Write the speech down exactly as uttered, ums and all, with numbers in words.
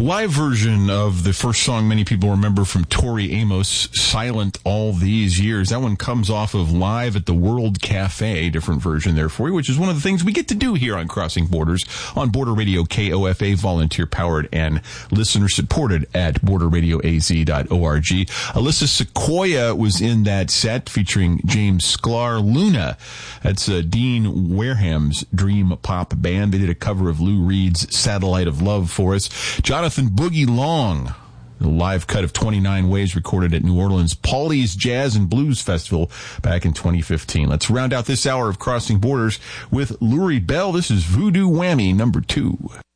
live version of the first song many people remember from Tori Amos, Silent All These Years. That one comes off of Live at the World Cafe, different version there for you, which is one of the things we get to do here on Crossing Borders on Border Radio K O F A, volunteer-powered and listener-supported at border radio a z dot org. Alyssa Sequoia was in that set featuring James Sklar. Luna, that's uh, Dean Wareham's dream pop band. They did a cover of Lou Reed's Satellite of Love for us. Jonathan Boogie Long, the live cut of twenty-nine Ways recorded at New Orleans Paulie's Jazz and Blues Festival back in twenty fifteen. Let's round out this hour of Crossing Borders with Lurie Bell. This is Voodoo Whammy number two.